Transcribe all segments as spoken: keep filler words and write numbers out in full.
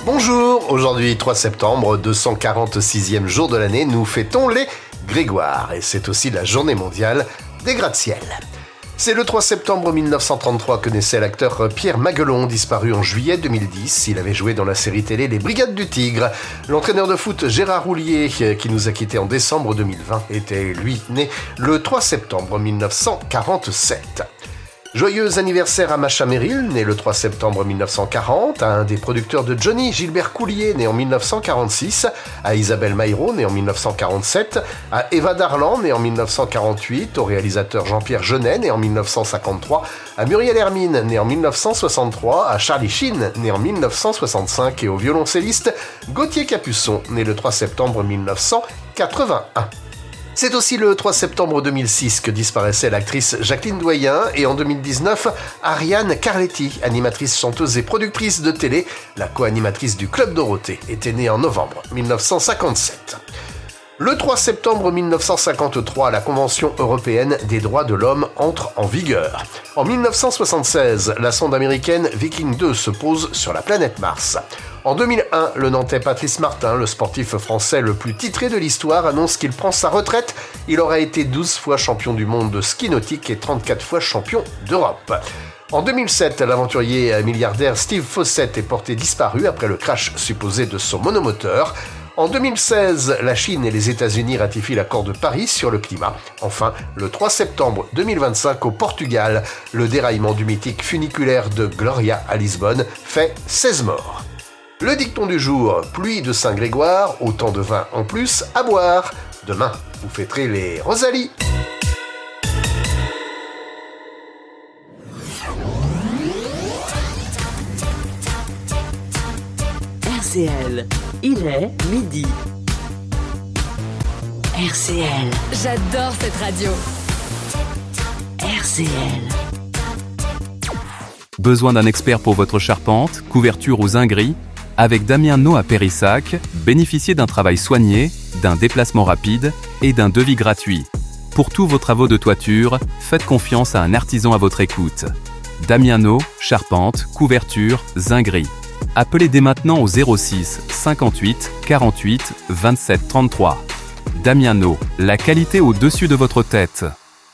Bonjour, aujourd'hui trois septembre, deux cent quarante-sixième jour de l'année, nous fêtons les Grégoire et c'est aussi la journée mondiale des gratte-ciel. C'est le trois septembre mille neuf cent trente-trois que naissait l'acteur Pierre Maguelon, disparu en juillet deux mille dix. Il avait joué dans la série télé Les Brigades du Tigre. L'entraîneur de foot Gérard Houllier, qui nous a quittés en décembre deux mille vingt, était lui né le trois septembre mille neuf cent quarante-sept. Joyeux anniversaire à Macha Merrill, né le trois septembre mille neuf cent quarante, à un des producteurs de Johnny, Gilbert Coulier, né en mille neuf cent quarante-six, à Isabelle Maillot, né en mille neuf cent quarante-sept, à Eva Darlan, né en mille neuf cent quarante-huit, au réalisateur Jean-Pierre Jeunet, né en mille neuf cent cinquante-trois, à Muriel Hermine, né en mille neuf cent soixante-trois, à Charlie Sheen, né en mille neuf cent soixante-cinq, et au violoncelliste Gauthier Capuçon, né le trois septembre mille neuf cent quatre-vingt-un. C'est aussi le trois septembre deux mille six que disparaissait l'actrice Jacqueline Doyen et en deux mille dix-neuf, Ariane Carletti, animatrice, chanteuse et productrice de télé, la co-animatrice du Club Dorothée, était née en novembre mille neuf cent cinquante-sept. Le trois septembre mille neuf cent cinquante-trois, la Convention européenne des droits de l'homme entre en vigueur. En mille neuf cent soixante-seize, la sonde américaine Viking deux se pose sur la planète Mars. En deux mille un, le Nantais Patrice Martin, le sportif français le plus titré de l'histoire, annonce qu'il prend sa retraite. Il aura été douze fois champion du monde de ski nautique et trente-quatre fois champion d'Europe. En deux mille sept, l'aventurier milliardaire Steve Fossett est porté disparu après le crash supposé de son monomoteur. En deux mille seize, la Chine et les États-Unis ratifient l'accord de Paris sur le climat. Enfin, le trois septembre deux mille vingt-cinq, au Portugal, le déraillement du mythique funiculaire de Gloria à Lisbonne fait seize morts. Le dicton du jour, pluie de Saint-Grégoire, autant de vin en plus à boire. Demain, vous fêterez les Rosalie. R C L, il est midi. R C L. J'adore cette radio. R C L. Besoin d'un expert pour votre charpente, couverture ou zinguerie? Avec Damien No à Périssac, bénéficiez d'un travail soigné, d'un déplacement rapide et d'un devis gratuit. Pour tous vos travaux de toiture, faites confiance à un artisan à votre écoute. Damien No, charpente, couverture, zinguerie. Appelez dès maintenant au zéro six cinquante-huit quarante-huit vingt-sept trente-trois. Damien No, la qualité au-dessus de votre tête.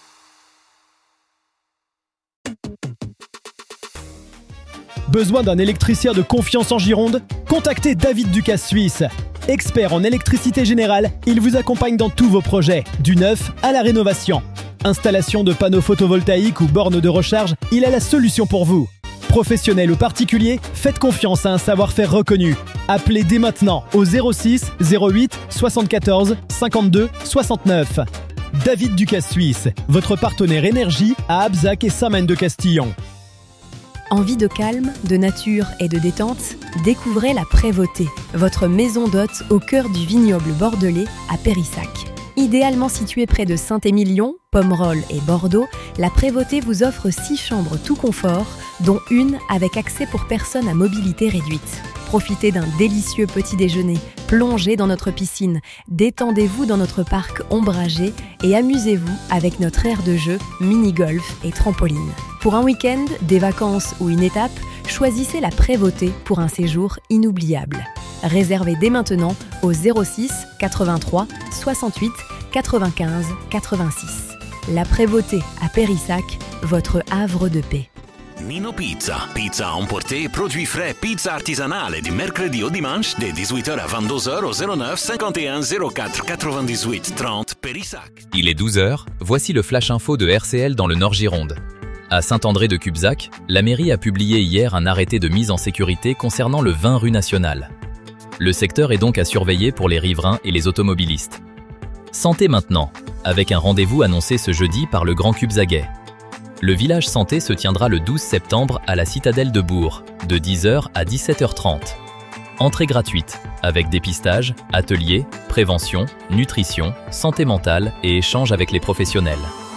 Besoin d'un électricien de confiance en Gironde? Contactez David Ducasse Suisse. Expert en électricité générale, il vous accompagne dans tous vos projets, du neuf à la rénovation. Installation de panneaux photovoltaïques ou bornes de recharge, il a la solution pour vous. Professionnel ou particulier, faites confiance à un savoir-faire reconnu. Appelez dès maintenant au zéro six zéro huit soixante-quatorze cinquante-deux soixante-neuf. David Ducasse Suisse, votre partenaire énergie à Abzac et Saint-Maine-de-Castillon. Envie de calme, de nature et de détente? Découvrez la Prévôté, votre maison d'hôte au cœur du vignoble bordelais à Périssac. Idéalement située près de Saint-Émilion, Pomerol et Bordeaux, la Prévôté vous offre six chambres tout confort, dont une avec accès pour personnes à mobilité réduite. Profitez d'un délicieux petit déjeuner, plongez dans notre piscine, détendez-vous dans notre parc ombragé et amusez-vous avec notre aire de jeu, mini-golf et trampoline. Pour un week-end, des vacances ou une étape, choisissez la Prévôté pour un séjour inoubliable. Réservez dès maintenant au zéro six quatre-vingt-trois soixante-huit quatre-vingt-quinze quatre-vingt-six. La Prévôté à Périssac, votre havre de paix. Nino Pizza. Pizza à emporter, produits frais, pizza artisanale du mercredi au dimanche de dix-huit heures à vingt-deux heures au zéro neuf cinquante et un zéro quatre quatre-vingt-dix-huit trente Périssac. Il est douze heures, voici le Flash Info de R C L dans le Nord-Gironde. À Saint-André-de-Cubzac, la mairie a publié hier un arrêté de mise en sécurité concernant le vingt rue Nationale. Le secteur est donc à surveiller pour les riverains et les automobilistes. Santé maintenant, avec un rendez-vous annoncé ce jeudi par le Grand Cubzaguais. Le village santé se tiendra le douze septembre à la citadelle de Bourg, de dix heures à dix-sept heures trente. Entrée gratuite, avec dépistage, ateliers, prévention, nutrition, santé mentale et échange avec les professionnels.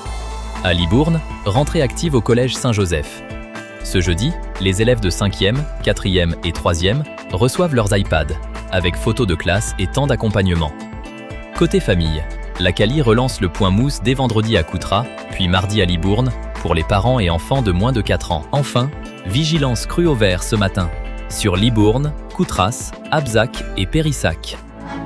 À Libourne, rentrée active au collège Saint-Joseph. Ce jeudi, les élèves de cinquième, quatrième et troisième reçoivent leurs iPads, avec photos de classe et temps d'accompagnement. Côté famille, la Cali relance le point mousse dès vendredi à Coutras, puis mardi à Libourne, pour les parents et enfants de moins de quatre ans. Enfin, vigilance crue au vert ce matin. Sur Libourne, Coutras, Abzac et Périssac.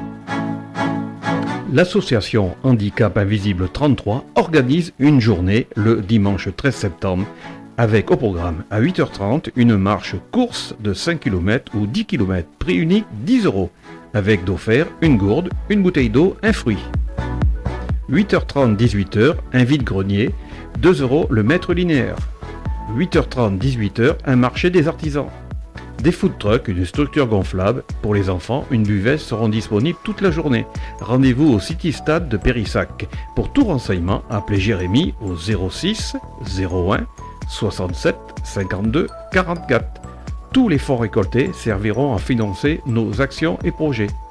L'association Handicap Invisible trente-trois organise une journée le dimanche treize septembre avec au programme à huit heures trente une marche course de cinq kilomètres ou dix kilomètres, prix unique dix euros, avec d'offert une gourde, une bouteille d'eau, un fruit. huit heures trente dix-huit heures, un vide-grenier, deux euros le mètre linéaire. huit heures trente dix-huit heures, un marché des artisans. Des food trucks, une structure gonflable. Pour les enfants, une buvette seront disponibles toute la journée. Rendez-vous au City Stade de Périssac. Pour tout renseignement, appelez Jérémy au zéro six zéro un soixante-sept cinquante-deux quarante-quatre. Tous les fonds récoltés serviront à financer nos actions et projets.